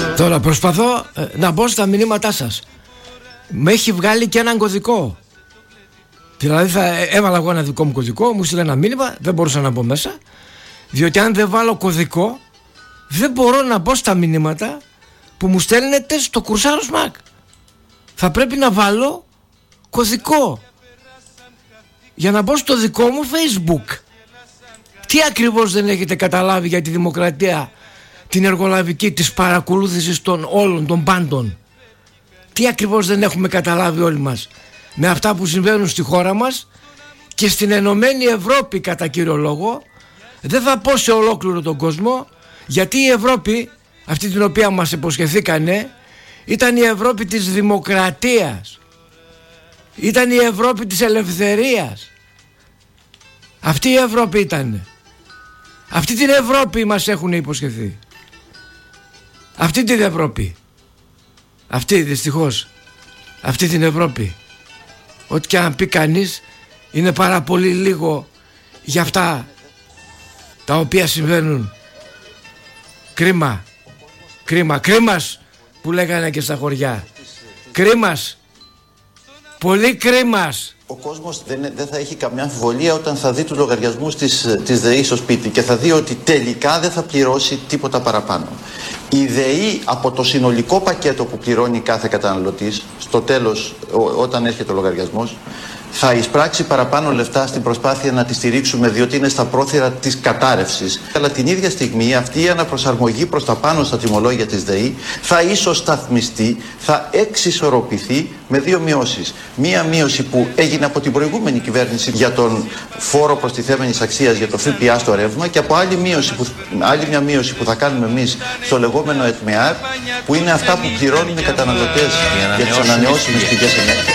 Τώρα προσπαθώ να μπω στα μηνύματά σας. Με έχει βγάλει και έναν κωδικό. Δηλαδή έβαλα εγώ ένα δικό μου κωδικό, μου στείλε ένα μήνυμα, δεν μπορούσα να μπω μέσα. Διότι αν δεν βάλω κωδικό, δεν μπορώ να μπω στα μηνύματα που μου στέλνετε στο Κουρσάρο ΣΜΑΚ. Θα πρέπει να βάλω κωδικό για να μπω στο δικό μου Facebook. Τι ακριβώς δεν έχετε καταλάβει για τη δημοκρατία, την εργολαβική, της παρακολούθησης των όλων των πάντων? Τι ακριβώς δεν έχουμε καταλάβει όλοι μας με αυτά που συμβαίνουν στη χώρα μας και στην Ενωμένη Ευρώπη κατά κύριο λόγο? Δεν θα πω σε ολόκληρο τον κόσμο, γιατί η Ευρώπη αυτή την οποία μας υποσχεθήκανε ήταν η Ευρώπη της δημοκρατίας, ήταν η Ευρώπη της ελευθερίας. Αυτή η Ευρώπη ήταν. Αυτή την Ευρώπη μας έχουν υποσχεθεί. Αυτή την Ευρώπη. Αυτή δυστυχώς. Αυτή την Ευρώπη. Ό,τι και αν πει κανείς είναι πάρα πολύ λίγο για αυτά τα οποία συμβαίνουν. Κρίμα. Κρίμα. Κρίμας που λέγανε και στα χωριά. Κρίμας. Πολύ κρίμας. Ο κόσμος δεν θα έχει καμιά αμφιβολία όταν θα δει τους λογαριασμούς της ΔΕΗ στο σπίτι και θα δει ότι τελικά δεν θα πληρώσει τίποτα παραπάνω. Η ΔΕΗ από το συνολικό πακέτο που πληρώνει κάθε καταναλωτής, στο τέλος όταν έρχεται ο λογαριασμός, θα εισπράξει παραπάνω λεφτά στην προσπάθεια να τη στηρίξουμε, διότι είναι στα πρόθυρα της κατάρρευσης. Αλλά την ίδια στιγμή αυτή η αναπροσαρμογή προς τα πάνω στα τιμολόγια της ΔΕΗ θα ισοσταθμιστεί, θα εξισορροπηθεί με δύο μειώσεις. Μία μείωση που έγινε από την προηγούμενη κυβέρνηση για τον φόρο προστιθέμενης αξίας για το ΦΠΑ στο ρεύμα και από άλλη μια μείωση που θα κάνουμε εμείς στο λεγόμενο ΕΤΜΕΑΡ, που είναι αυτά που πληρώνουν οι καταναλωτές για τις ανανεώσιμες πηγές ενέργειας.